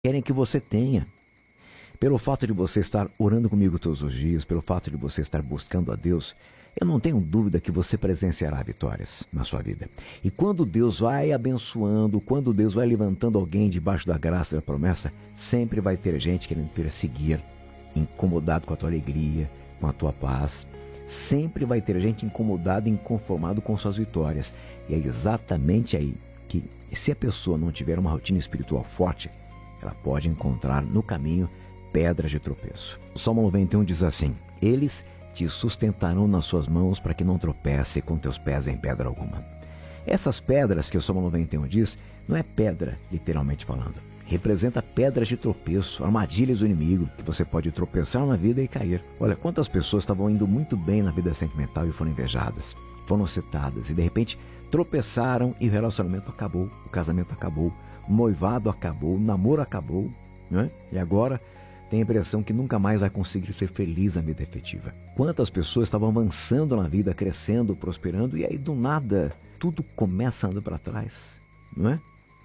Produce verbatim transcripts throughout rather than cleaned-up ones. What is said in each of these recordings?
querem que você tenha. Pelo fato de você estar orando comigo todos os dias, pelo fato de você estar buscando a Deus, eu não tenho dúvida que você presenciará vitórias na sua vida. E quando Deus vai abençoando, quando Deus vai levantando alguém debaixo da graça e da promessa, sempre vai ter gente querendo perseguir, incomodado com a tua alegria, com a tua paz. Sempre vai ter gente incomodada e inconformado com suas vitórias. E é exatamente aí que, se a pessoa não tiver uma rotina espiritual forte, ela pode encontrar no caminho pedras de tropeço. O Salmo noventa e um diz assim: eles te sustentarão nas suas mãos para que não tropece com teus pés em pedra alguma. Essas pedras que o Salmo noventa e um diz, não é pedra literalmente falando. Representa pedras de tropeço, armadilhas do inimigo, que você pode tropeçar na vida e cair. Olha, quantas pessoas estavam indo muito bem na vida sentimental e foram invejadas, foram citadas e de repente tropeçaram e o relacionamento acabou, o casamento acabou, o noivado acabou, o namoro acabou, né? E agora tem a impressão que nunca mais vai conseguir ser feliz na vida efetiva. Quantas pessoas estavam avançando na vida, crescendo, prosperando, e aí do nada tudo começa andando para trás, não é?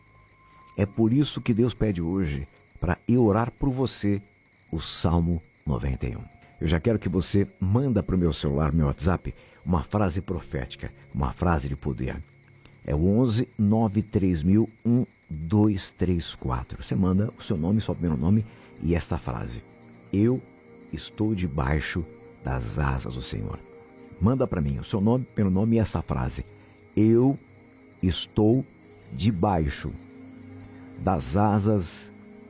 É por isso que Deus pede hoje para eu orar por você o Salmo noventa e um. Eu já quero que você manda para o meu celular, meu WhatsApp, uma frase profética, uma frase de poder. É o onze nove três mil um dois três quatro. Você manda o seu nome, seu primeiro nome e esta frase: eu estou debaixo das asas do Senhor. Manda para mim o seu nome, primeiro nome e essa frase: eu estou debaixo das asas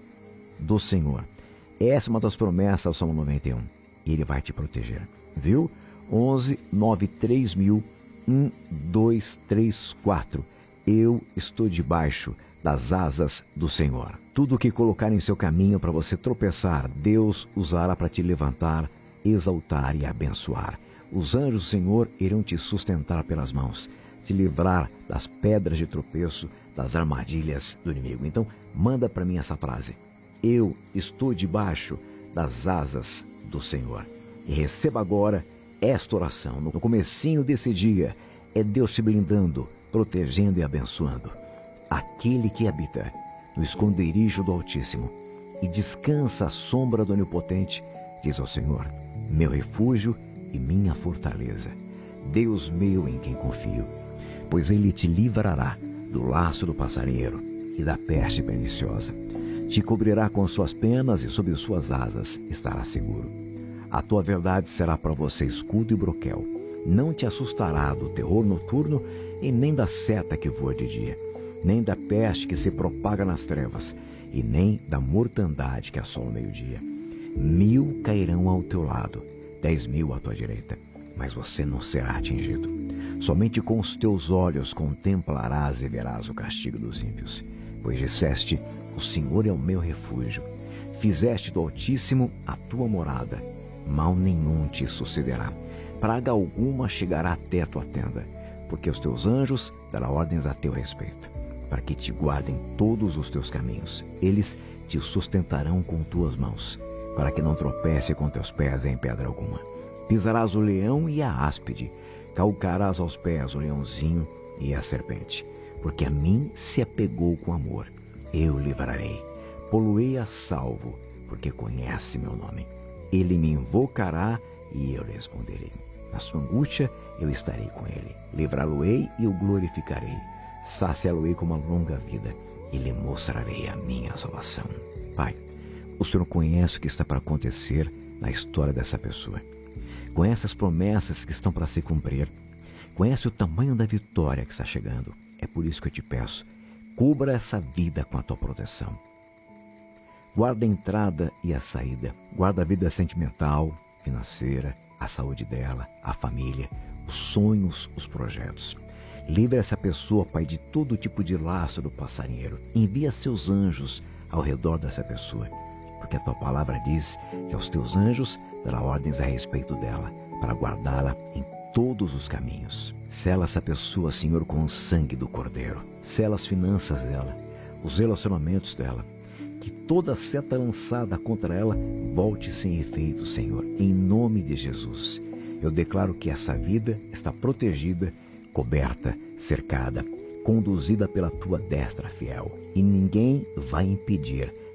do Senhor. Essa é uma das promessas do Salmo noventa e um. Ele vai te proteger. Viu? onze nove três mil um dois três quatro. Eu estou debaixo das asas do Senhor. Tudo que colocar em seu caminho para você tropeçar, Deus usará para te levantar, exaltar e abençoar. Os anjos do Senhor irão te sustentar pelas mãos, te livrar das pedras de tropeço, das armadilhas do inimigo. Então, manda para mim essa frase: eu estou debaixo das asas do Senhor. E receba agora esta oração. No comecinho desse dia, é Deus te blindando, protegendo e abençoando. Aquele que habita no esconderijo do Altíssimo e descansa à sombra do Onipotente, diz ao Senhor: meu refúgio e minha fortaleza, Deus meu em quem confio, pois ele te livrará do laço do passarinheiro e da peste perniciosa. Te cobrirá com suas penas e sob suas asas estará seguro. A tua verdade será para você escudo e broquel. Não te assustará do terror noturno e nem da seta que voa de dia, nem da peste que se propaga nas trevas, e nem da mortandade que assola o meio-dia. Mil cairão ao teu lado, dez mil à tua direita, mas você não será atingido. Somente com os teus olhos contemplarás e verás o castigo dos ímpios. Pois disseste: o Senhor é o meu refúgio. Fizeste do Altíssimo a tua morada. Mal nenhum te sucederá. Praga alguma chegará até a tua tenda, porque os teus anjos darão ordens a teu respeito, para que te guardem todos os teus caminhos. Eles te sustentarão com tuas mãos, para que não tropece com teus pés em pedra alguma. Pisarás o leão e a áspide, calcarás aos pés o leãozinho e a serpente. Porque a mim se apegou com amor, eu livrarei. Poluei a salvo, porque conhece meu nome. Ele me invocará e eu lhe responderei. Na sua angústia eu estarei com ele. Livrá-lo-ei e o glorificarei. Saciá-lo-ei com uma longa vida e lhe mostrarei a minha salvação. Pai, o Senhor conhece o que está para acontecer na história dessa pessoa. Conhece as promessas que estão para se cumprir. Conhece o tamanho da vitória que está chegando. É por isso que eu te peço, cubra essa vida com a tua proteção. Guarda a entrada e a saída. Guarda a vida sentimental, financeira, a saúde dela, a família, os sonhos, os projetos. Livra essa pessoa, Pai, de todo tipo de laço do passarinheiro. Envia seus anjos ao redor dessa pessoa, porque a tua palavra diz que aos teus anjos dará ordens a respeito dela, para guardá-la em todos os caminhos. Sela essa pessoa, Senhor, com o sangue do Cordeiro. Sela as finanças dela, os relacionamentos dela. Que toda seta lançada contra ela volte sem efeito, Senhor, em nome de Jesus. Eu declaro que essa vida está protegida, coberta, cercada, conduzida pela tua destra fiel. E ninguém vai impedir